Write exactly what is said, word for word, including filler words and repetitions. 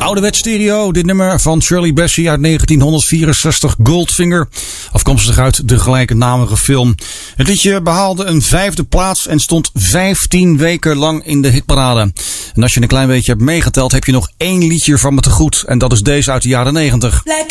Ouderwets stereo, dit nummer van Shirley Bassey uit negentienhonderdvierenzestig, Goldfinger. Afkomstig uit de gelijknamige film. Het liedje behaalde een vijfde plaats en stond vijftien weken lang in de hitparade. En als je een klein beetje hebt meegeteld, heb je nog één liedje van me te goed. En dat is deze uit de jaren negentig. Like